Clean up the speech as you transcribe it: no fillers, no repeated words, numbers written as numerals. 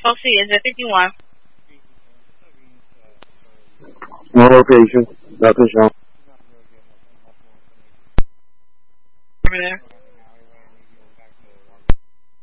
OC, is it 51? No location. Nothing shown. Over there.